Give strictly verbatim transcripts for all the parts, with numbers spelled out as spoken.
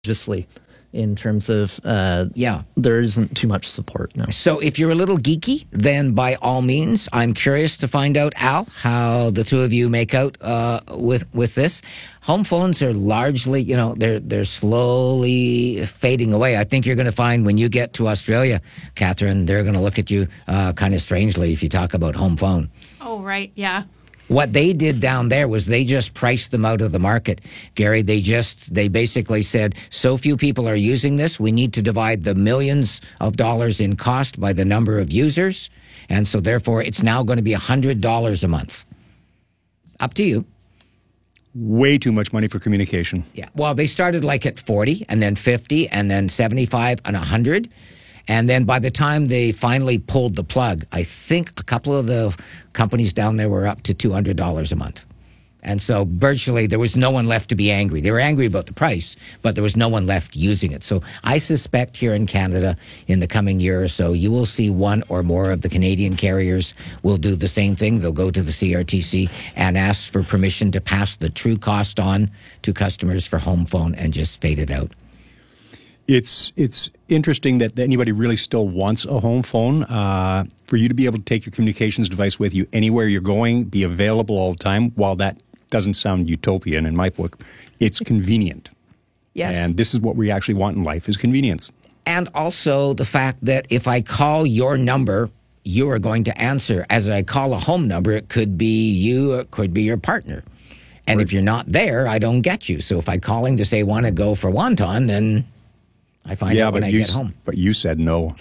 Just in terms of, uh, yeah, there isn't too much support now. So if you're a little geeky, then by all means, I'm curious to find out, Al, how the two of you make out uh, with with this. Home phones are largely, you know, they're they're slowly fading away. I think you're going to find when you get to Australia, Catherine, they're going to look at you uh, kind of strangely if you talk about home phone. Oh, right, yeah. What they did down there was they just priced them out of the market, Gary. They just, they basically said, so few people are using this, we need to divide the millions of dollars in cost by the number of users. And so therefore, it's now going to be one hundred dollars a month. Up to you. Way too much money for communication. Yeah. Well, they started like at forty and then fifty and then seventy-five and one hundred. And then by the time they finally pulled the plug, I think a couple of the companies down there were up to two hundred dollars a month. And so virtually there was no one left to be angry. They were angry about the price, but there was no one left using it. So I suspect here in Canada in the coming year or so, you will see one or more of the Canadian carriers will do the same thing. They'll go to the C R T C and ask for permission to pass the true cost on to customers for home phone and just fade it out. It's it's interesting that anybody really still wants a home phone. Uh, for you to be able to take your communications device with you anywhere you're going, be available all the time, while that doesn't sound utopian in my book, it's convenient. Yes. And this is what we actually want in life, is convenience. And also the fact that if I call your number, you are going to answer. As I call a home number, it could be you, it could be your partner. And right. If you're not there, I don't get you. So if I'm calling to say, want to go for wonton, then I find yeah, out when I you, get home. But you said no.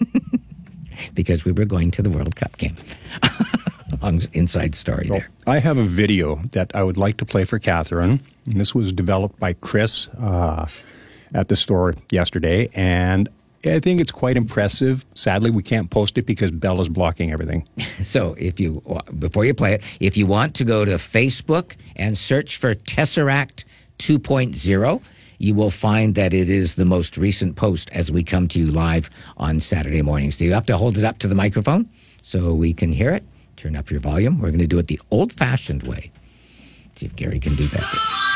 Because we were going to the World Cup game. Long inside story well, there. I have a video that I would like to play for Catherine. And this was developed by Chris uh, at the store yesterday. And I think it's quite impressive. Sadly, we can't post it because Bell is blocking everything. So if you, before you play it, if you want to go to Facebook and search for Tesseract two point oh, you will find that it is the most recent post as we come to you live on Saturday mornings. Do you have to hold it up to the microphone so we can hear it? Turn up your volume. We're going to do it the old-fashioned way. See if Gary can do that.